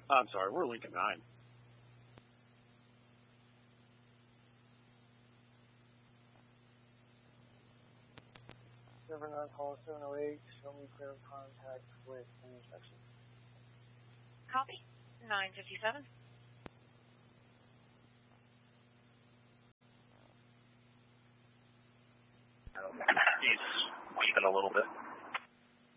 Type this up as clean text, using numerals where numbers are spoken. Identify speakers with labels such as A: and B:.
A: I'm sorry, we're Lincoln 9.
B: Server 9, call 708, show me clear contact with intersection.
C: Copy. 957.
D: He's weaving a little bit.